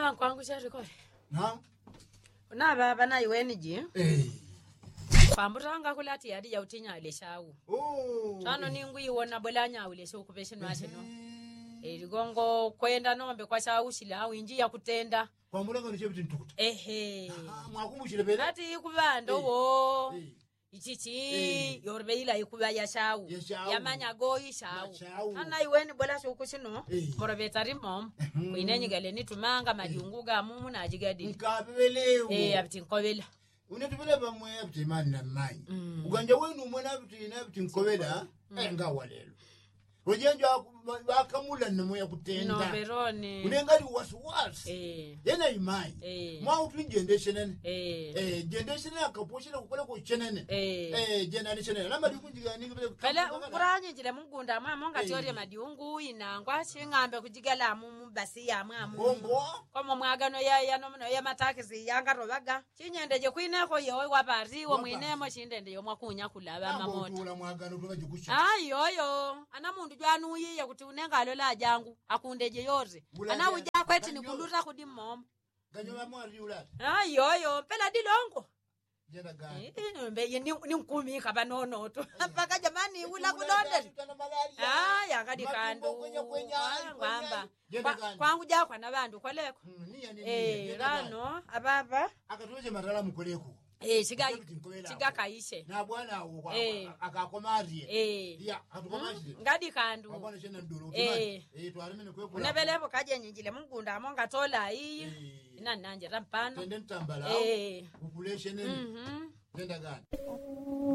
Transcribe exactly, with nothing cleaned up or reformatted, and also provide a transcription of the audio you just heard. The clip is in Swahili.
Baba kwangu shariko. Na? Na baba na iweni ji. Eh. Pambutanga kulati yadi ya utinya ile shawu. Oh. Tano ningu iwona bolanya ule so kupesheni wase no. Eh ligongo kwenda nombe kwa shawu shila inji ya kutenda. Kwa mulanga ni chebuti ntukuta. Ehe. Mwakumbushire bele. Ati ikubando wo. Eh. Ichichi Eh. yorbeila ikuba ya shawu. Ya shawu. Ya manyago ishawu. Shawu. Ana iweni bola so kushino. Eh. Morobetari mom. Kuinenyi gale ni tumanga majunguga mumu na jigadi. Nkabelewo. Eh abiti nkobela. Unetubele bamwe abiti mani na mai. Mm. Uganja wenu mwena abiti na abiti nkobela. Mm. Nga walelo. Ojenjo wakamula nemo ya kutenda. No beroni. Unengali wasuwasi. Eh. Yena imai. Eh. Mwa utu njendesenene. Eh. Eh, njendesenene akaposhela kukola ko chenene. Eh. Eh, jendesenene. Lama dikunjiga ningi bele. Kala ukuranyi jile mungunda mwa monga teori madiungu inangwa chingambe kujigala mu basi ya mwa mu. Bongo. Komo mwagano ya ya no ya matakisi yanga robaga. Chinyendeje kwine ko yo wabari wo mwine mo chindende yo mwakunya kulaba mamoto. Ula mwagano kuba jikusha. Ayo yo. Ana mundu jwanu yiye kuti unengalo la jangu akundeje yoze. Ana uja kweti ni kuluta kudi mom. Ganyo ba mwari ula. Ayo yo pela dilongo. Jenda gani. Eh mbe ni ni nkumi kaba nono to. Paka jamani ula kulonde. Ah yakadi kandu. Ngamba. Kwangu ja kwa nabantu koleko. Eh rano ababa akatoje matala mukoleko. Eh chiga chiga kaishe. Na bwana wo akakomarie. Eh ya atukomarie. Ngadi kandu. Bwana chena ndoro. Eh eh twarimene kweko. Unebelepo kaje nyinjile mungunda amonga tola iyi. Ina nanje rampano. Tende ntambala. Eh population nene. Mhm. Nenda gani.